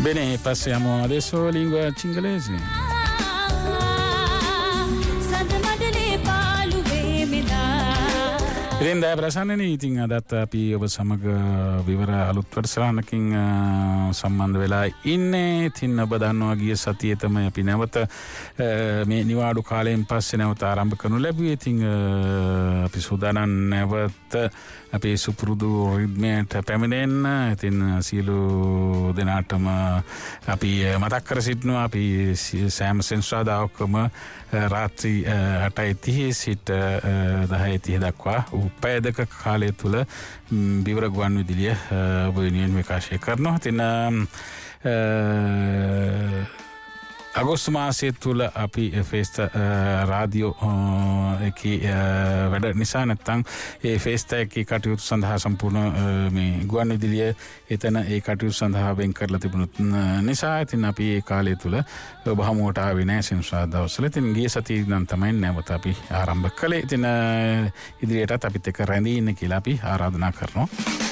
Bene, passiamo adesso alla lingua cingalese. ඉතින් දැන් ප්‍රසන්නනේ ඉතින් අදත් අපි ඔබ සමග විවර අලුත් වැඩසටහනකින් සම්බන්ධ වෙලා ඉන්නේ. ඉතින් ඔබ දන්නවා ගිය සතියේ තමයි අපි නැවත මේ නිවාඩු කාලයෙන් පස්සේ නැවත ආරම්භ කරනු ලැබුවේ. ඉතින් අපි සූදානම් නැවත අපේ සුපුරුදු රිද්මයට පැමිණෙන්න. ඉතින් සියලු දෙනාටම අපි මතක් කර සිටිනවා අපි සෑම සෙන්සුරාදාකම රාත්‍රී 8:30 සිට 10:30 දක්වා පැය දෙක කාලය තුල බිවර ගුවන් විදුලිය ඔබ වෙනුවෙන් විකාශය කරනවා. ඉතින් අගෝස්තු මාසයේ තුල අපි ෆේස්තා රාඩියෝ එකේ වැඩ නිසා නැත්නම් ඒ ෆේස්තා එකේ කටයුතු සඳහා සම්පූර්ණ මේ ගුවන් විදුලිය එතන ඒ කටයුතු සඳහා වෙන් කරලා තිබුණුත් නිසා ඉතින් අපි ඒ කාලය තුල ඔබ හමුවට ආවේ නැහැ සෙන්සුරාදා දවස්වල. ඉතින් ගිය සතියේ ඉඳන් තමයි නැවත අපි ආරම්භ කළේ. ඉතින් ඉදිරියටත් අපිත් එක්ක රැඳී ඉන්න කියලා අපි ආරාධනා කරනවා.